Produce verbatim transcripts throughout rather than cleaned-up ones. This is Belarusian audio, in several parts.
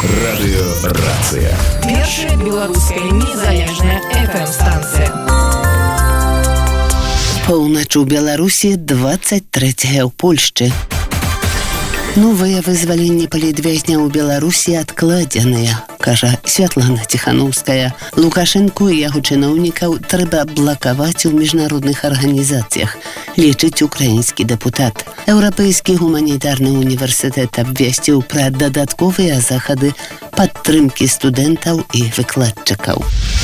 Радыёрацыя. Першая беларуская незалежная эф эм-станцыя. Поўнач у Беларусі, дваццаць трэцяга ў Польшчы. Новае вызваленне палітвязня ў Беларусі адкладзеныя, кажа Святлана Тихановская. Лукашенку і яго чыноўнікаў трэба блакаваць у міжнародных арганізацыях, лічыць украінскі дэпутат. Еўрапейскі гуманітарны універсітэт абвясціў пра дадатковыя захады падтрымкі студэнтаў і выкладчыкаў.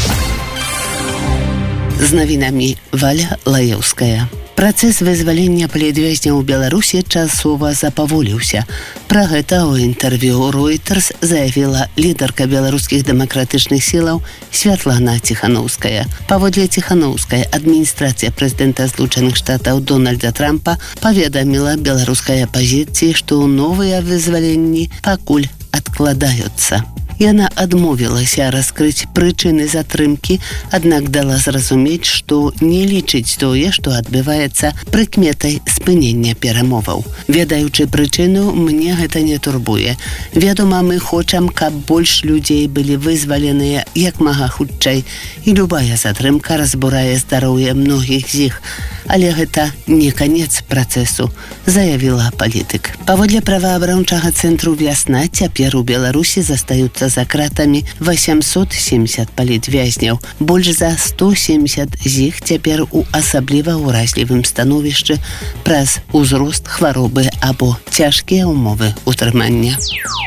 З навінамі Валя Лаеўская. Працэс вызвалення палітвязня ў Беларусі часова запаволіўся. Пра гэта ў інтэрв'ю Reuters заявіла лідарка беларускіх дэмакратычных сілаў Святлана Тихановская. Паводле Тихановскай, адміністрацыя прэзідэнта Злучаных Штатаў Дональда Трампа паведаміла беларускай апазіцыі, што новыя вызваленні пакуль адкладаюцца. Яна адмовілася раскрыць прычыны затрымкі, аднак дала зразумець, што не лічыць тое, што адбываецца прыкметай спынення перамоваў. Ведаючы прычыну, мне гэта не турбуе. Вядома, мы хочам, каб больш людзей былі вызваленыя як мага хутчэй, і любая затрымка разбурае здароўе многіх з іх. Але гэта не канец працэсу, заявіла палітык. Паводле праваабарончага цэнтру «Вясна» цяпер у Беларусі застаюцца за кратамі восемьсот семьдесят палітвязняў. Больш за сто семьдесят з іх цяпер у асабліва ўразлівым становішчы праз узрост хваробы або цяжкія ўмовы ўтрымання.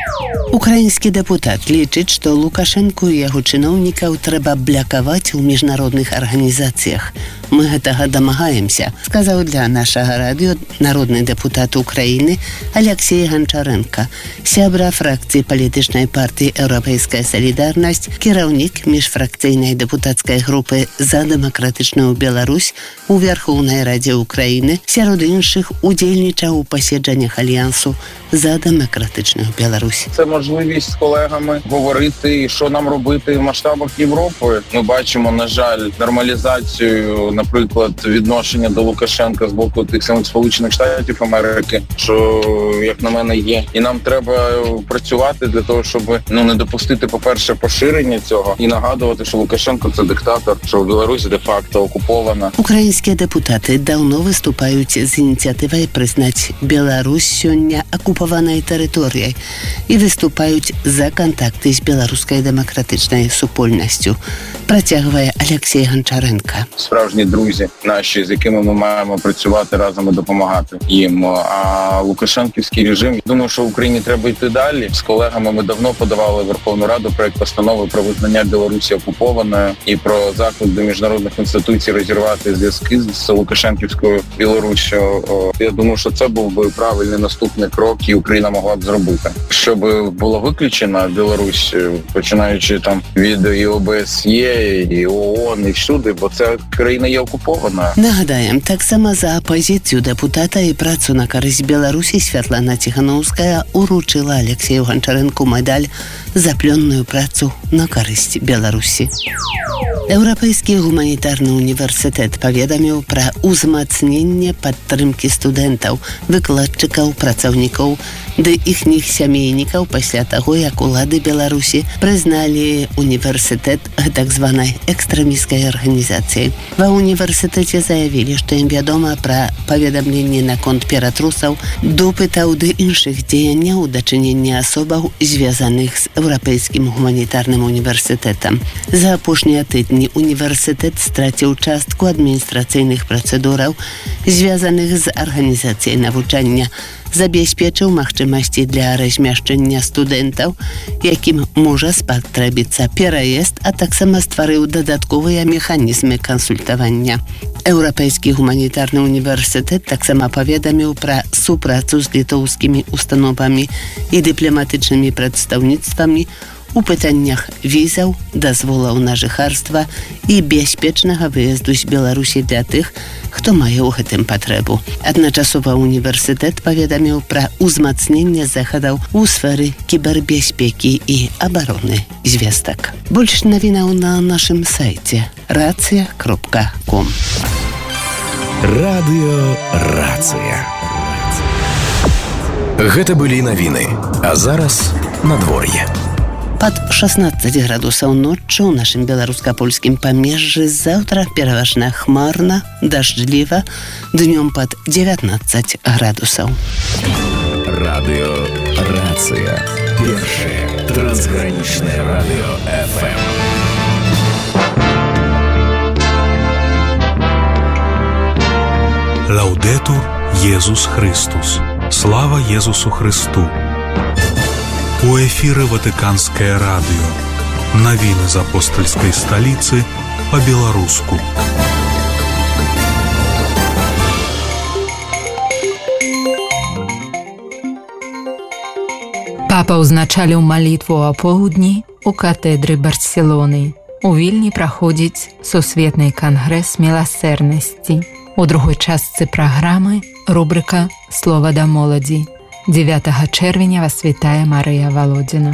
Украінскі дэпутат лічыць, што Лукашенку і яго чыноўнікаў трэба блакаваць у міжнародных арганізацыях. Мы гэтага дамагаемся, сказаў для нашага радыё народны дэпутат Украіны Алексей Гончаренко, сябра фракцыі палітычнай партыі «Еўрапейская салідарнасць», кіраўнік міжфракцыйнай дэпутацкай групы «За дэмакратычную Беларусь» у Верхоўнай Радзе Украіны, сярод іншых удзельнічаў у паседжаннях альянсу «За дэмакратычную Беларусь». Це можливість з колегами говорити, що нам робити в масштабах Європи. Ми бачимо, на жаль, нормалізацію, наприклад, відношення до Лукашенка з боку тих самих Сполучених Штатів Америки, що, як на мене, є. І нам треба працювати для того, щоб ну, не допустити, по-перше, поширення цього і нагадувати, що Лукашенко – це диктатор, що Білорусь де-факто окупована. Українські депутати давно виступають з ініціативою признати Білорусь сьогодні окупованою територією і виступають за контакти з білоруською демократичною супольністю, протягує Олексій Гончаренко. Справжні друзі наші, з якими ми маємо працювати разом і допомагати їм. А лукашенківський режим, думаю, що в Україні треба йти далі. З колегами ми давно подавали в Верховну Раду проект постанови про визнання Білорусі окупованою і про заклик до міжнародних інституцій розірвати зв'язки з Лукашенківською Білоруссю. Я думаю, що це був би правильний наступний крок, і Україна могла б зробити. Щоб була виключена Білорусь, починаючи там від і о бе ес є, і ООН, і всюди, бо ця країна є окупована. Нагадаем, так само за опозицию депутата и працу на користь Беларуси Святлана Тихановская уручила Алексею Гончаренку медаль за плённую працу на користь Беларуси. Еўрапейскі гуманітарны універсітэт паведаміў пра ўзмацненне падтрымкі студэнтаў, выкладчыкаў, працаўнікоў ды іхніх сямейнікаў пасля таго, як улады Беларусі прызналі універсітэт так званай экстрэмісцкай арганізацыяй. Ва універсітэце заявілі, што ім вядома пра паведамленне наконт ператрусаў, допытаў ды іншых дзеянняў дачынення асобаў, звязаных з Еўрапейскім гуманітарным універсітэтам. За апошнія тыдні універсітэт страціў частку адміністрацыйных працэдураў, звязаных з арганізацыяй навучання, забяспечыў магчымасці для размяшчэння студэнтаў, якім можа спатрэбіцца пераезд, а таксама стварыў дадатковыя механізмы кансультавання. Еўрапейскі гуманітарны універсітэт таксама паведаміў пра супрацу з літоўскімі установамі і дыпламатычнымі прадстаўніцтвамі у пытаннях візаў, дазволаў на жыхарства і бяспечнага выезду з Беларусі для тых, хто мае ў гэтым патрэбу. Адначасова універсітэт паведаміў пра ўзмацненне захадаў у сферы кібербяспекі і абароны звестак. Больш навінаў на нашым сайце рацыя кропка ком. Радыёрацыя. Гэта былі навіны, а зараз надвор'е. Пад шаснаццаць градусаў ноччу ў нашым беларуска-польскім памежжы, заўтра пераважна хмарна, дажджліва, днём пад дзевятнаццаць градусаў. Радыё «Рацыя». Першае трансгранічнае радыё эф эм. Лаўдэтур Езус Христус. Слава Езусу Христу. У эфіры Ватыканскае радыё. Навіны з апостальскай сталіцы па-беларуску. Папа ўзначаліў малітву о поўдні у катэдры Барселоны. У Вільні праходзіць сусветны кангрэс міласэрнасці. У другой частцы праграмы рубрика «Слова да моладзі». дзевятага чэрвеня вас вітае Марыя Валодзіна.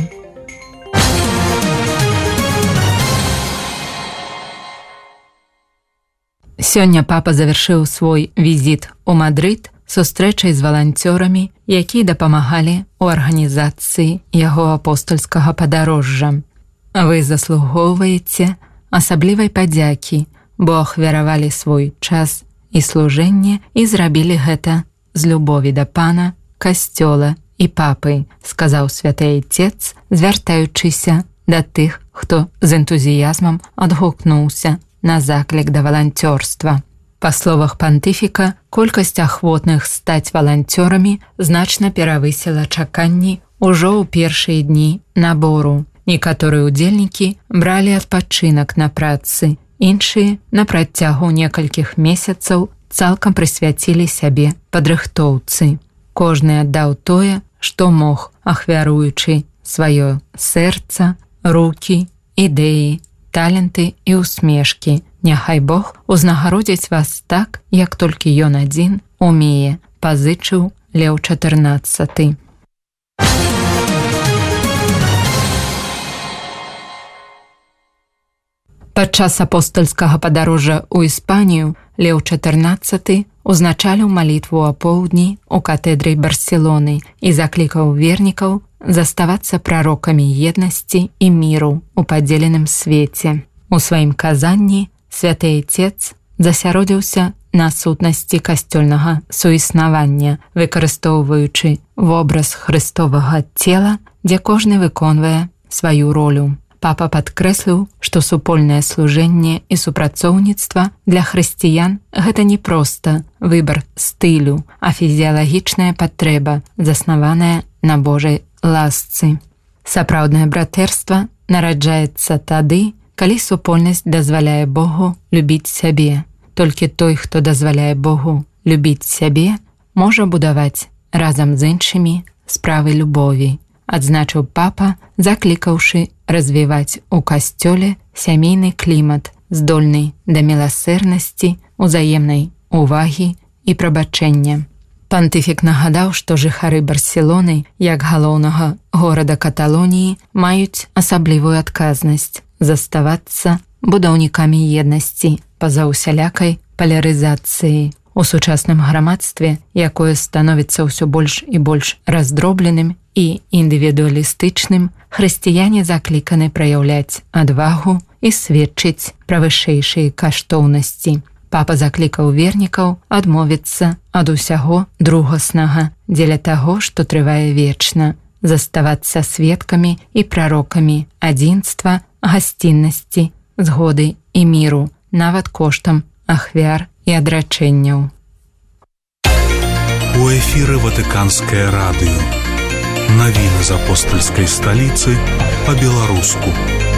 Сёння папа завяршыў свой візіт у Мадрыд сустрэчай з валанцёрамі, якія дапамагалі ў арганізацыі яго апостольскага падарожжа. Вы заслугоўваеце асаблівай падзякі, бо ахвяравалі свой час і служэнне і зрабілі гэта з любові да пана, касцёла і папы, сказаў святы айцец, звяртаючыся да тых, хто з энтузіязмам адгукнуўся на заклік да валанцёрства. Па словах пантыфіка, колькасць ахвотных стаць валанцёрамі значна перавысіла чаканні ўжо ў першыя дні набору. Некаторыя ўдзельнікі бралі адпачынак на працы, іншыя на працягу некалькіх месяцаў цалкам прысвяцілі сябе падрыхтоўцы. Кожны аддаў тое, што мог, ахвяруючы сваё сэрца, рукі, ідэі, таленты і усмешкі. Няхай Бог узнагародзіць вас так, як толькі ён адзін умее, пазычыў Леў чатырнаццаты. Падчас апостальскага падарожжа ў Іспанію Леў чатырнаццаты узначаліў малітву о поўдні у катэдры Барселоны і заклікаў вернікаў заставацца прарокамі еднасці і міру ў падзеленым свеце. У сваім казанні святы айцец засяродзіўся на сутнасці касцёльнага суіснавання, выкарыстоўваючы вобраз Христовага цела, дзе кожны выконвае сваю ролю. Папа падкрэсліў, што супольнае служэнне і супрацоўніцтва для хрысціян гэта не проста выбар стылю, а фізіялагічная патрэба, заснаваная на Божай ласцы. Сапраўднае братэрства нараджаецца тады, калі супольнасць дазваляе Богу любіць сябе. Толькі той, хто дазваляе Богу любіць сябе, можа будаваць разам з іншымі справы любові, адзначыў папа, заклікаўшы развіваць у касцёле сямейны клімат, здольны да міласэрнасці, узаемнай увагі і прабачэння. Пантыфік нагадаў, што жыхары Барселоны, як галоўнага горада Каталоніі, маюць асаблівую адказнасць заставацца будаўнікамі еднасці па-за усялякай палярызацыі. У сучасным грамадстве, якое становіцца ўсё больш і больш раздробленым і індывідуалістычным, хрысціяне закліканы праяўляць адвагу і сведчыць пра вышэйшыя каштоўнасці. Папа заклікаў вернікаў адмовіцца ад усяго другаснага дзеля таго, што трывае вечна, заставацца сведкамі і прарокамі адзінства, гасціннасці, згоды і міру, нават коштам ахвяр і адрачэнняў. У эфіры Ватыканскае радыё. Навіны з апостальскай сталіцы па-беларуску.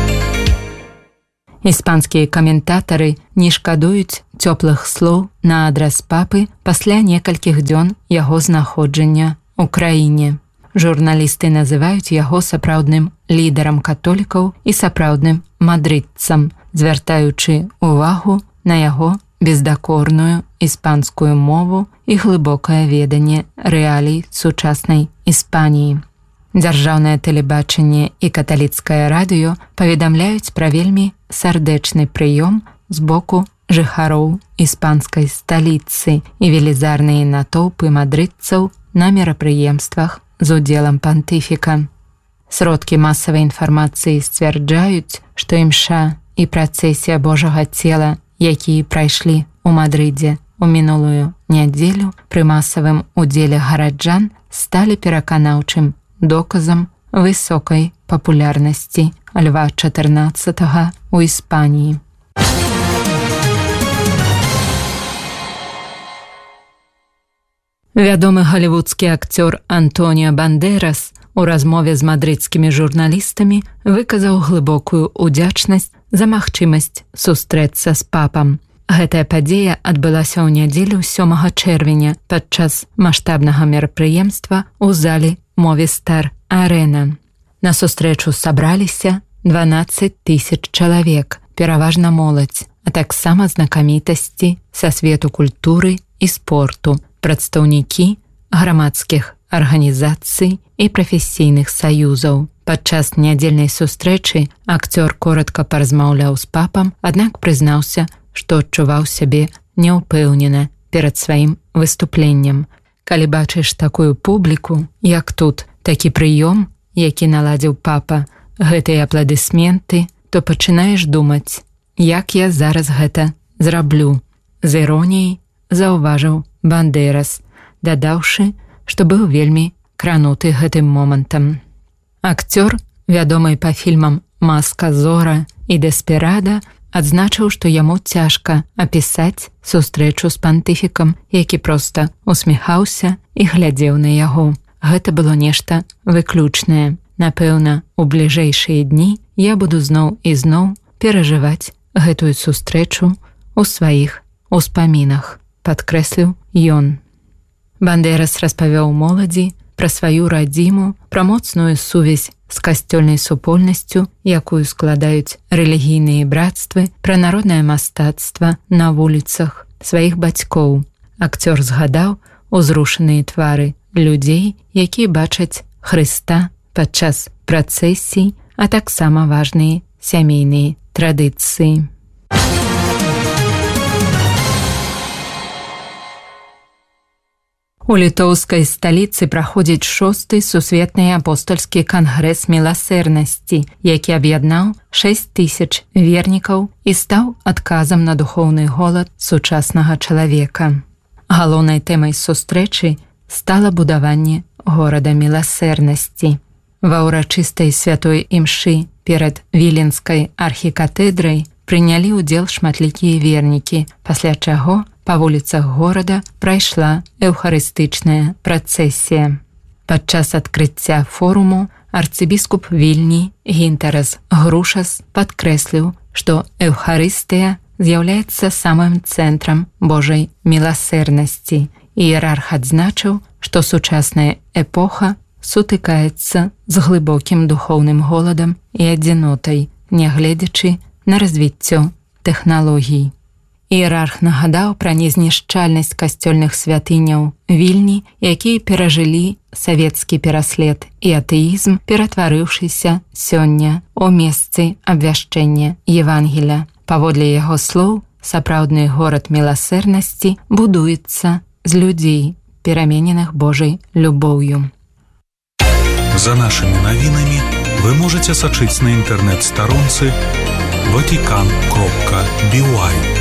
Іспанскія каментатары не шкадуюць цёплых слоў на адрас папы пасля некалькіх дзён яго знаходжання ў краіне. Журналісты называюць яго сапраўдным лідарам католікаў і сапраўдным мадрыдцам, звяртаючы ўвагу на яго бездакорную іспанскую мову і глыбокае веданне рэалій сучаснай Іспаніі. Дзяржаўнае тэлебачанне і каталіцкае радыё паведамляюць пра вельмі сардэчны прыём з боку жыхароў іспанскай сталіцы і велізарныя натоўпы мадрыдцаў на мерапрыемствах з удзелам пантыфіка. Сродкі масавай інфармацыі сцвярджаюць, што імша і працэсія Божага цела, якія прайшлі ў Мадрыдзе у мінулую нядзелю пры масавым удзеле гараджан, сталі пераканаўчым доказам высокай папулярнасці Льва чатырнаццатага ў Іспаніі. Вядомы галівудскі акцёр Антоніо Бандерас у размове з мадрыдскімі журналістамі выказаў глыбокую ўдзячнасць за магчымасць сустрэцца з папам. Гэтая падзея адбылася ў нядзелю сёмага чэрвеня падчас маштабнага мерапрыемства ў зале Movistar Arena. На сустрэчу сабраліся дванаццаць тысяч чалавек, пераважна моладзь, а таксама знакамітасці са свету культуры і спорту, прадстаўнікі грамадскіх арганізацый і прафесійных саюзаў. Падчас нядзельнай сустрэчы акцёр коратка паразмаўляў з папам, аднак прызнаўся, што адчуваў сябе няўпэўнена перад сваім выступленнем. Калі бачыш такую публіку, як тут, такі прыём, які наладзіў папа, гэтыя апладысменты, то пачынаеш думаць, як я зараз гэта зраблю. З іроніяй заўважыў Бандерас, дадаўшы, што быў вельмі крануты гэтым момантам. Акцёр, вядомы па фільмам «Маска Зора» і «Дэсперада», адзначыў, што яму цяжка апісаць сустрэчу з пантыфікам, які проста усміхаўся і глядзеў на яго. Гэта было нешта выключнае. Напэўна, у бліжэйшыя дні я буду зноў і зноў перажываць гэтую сустрэчу ў сваіх успамінах, падкрэсліў ён. Бандерас распавёў моладзі пра сваю радзіму, пра моцную сувязь з касцёльнай супольнасцю, якую складаюць рэлігійныя брацтвы, пра народнае мастацтва на вуліцах сваіх бацькоў. Акцёр згадаў узрушаныя твары людзей, якія бачаць Хрыста падчас працэсій, а таксама важныя сямейныя традыцыі. У літоўскай сталіцы праходзіць шосты сусветны апостольскі кангрэс міласэрнасці, які аб'яднаў шэсць тысяч вернікаў і стаў адказам на духоўны голад сучаснага чалавека. Галоўнай тэмай сустрэчы стала будаванне горада міласэрнасці. Ва ўрачыстай святой імшы перад Віленскай архікатэдрай прынялі ўдзел шматлікія вернікі, пасля чаго па вуліцах горада прайшла эўхарыстычная працэсія. Падчас адкрыцця форуму арцыбіскуп Вільні Гінтарас Грушас падкрэсліў, што эўхарыстыя з'яўляецца самым цэнтрам Божай міласэрнасці. Іерарх адзначыў, што сучасная эпоха сутыкаецца з глыбокім духоўным голадам і адзінотай, нягледзячы на развіццё тэхналогій. Іерарх нагадаў пра незнішчальнасць касцёльных святыняў Вільні, якія перажылі савецкі пераслед і атэізм, ператварыўшыся сёння ў месцы абвяшчэння Евангеля. Паводле яго слоў, сапраўдны горад міласэрнасці будуецца з людзей, перамененых Божай любоўю. За нашими навінамі вы можете сачыць на інтэрнэт-старонцы ватикан кропка би уай.